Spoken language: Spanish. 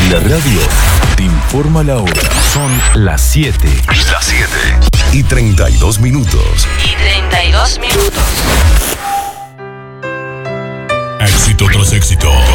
La radio te informa la hora. Son las 7. Las 7:32 minutos. Y 32 minutos. Éxito tras éxito.